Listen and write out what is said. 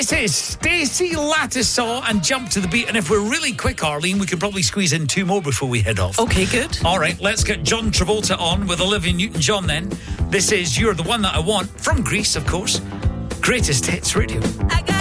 This is Stacey Lattisaw and Jump to the Beat. And if we're really quick, Arlene, we can probably squeeze in 2 more before we head off. Okay, good. All right, let's get John Travolta on with Olivia Newton-John then. This is You're the One That I Want, from Greece, of course. Greatest Hits Radio.